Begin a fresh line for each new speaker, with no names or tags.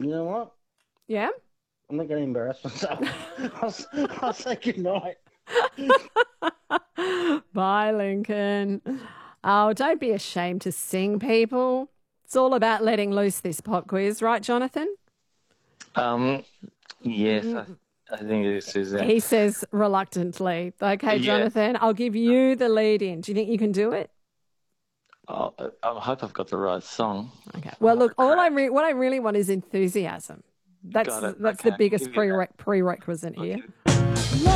You know what?
Yeah?
I'm not going to embarrass myself. I'll say goodnight.
Bye, Lincoln. Oh, don't be ashamed to sing, people. It's all about letting loose this pop quiz, right, Jonathan?
Yes, I think this is it.
He says reluctantly. Okay,
Yeah.
Jonathan, I'll give you the lead in. Do you think you can do it?
Oh, I hope I've got the right song.
Okay. Well, look, what I really want is enthusiasm. That's
Got it.
the
Okay,
biggest
give you that.
prerequisite
I'll
here.
give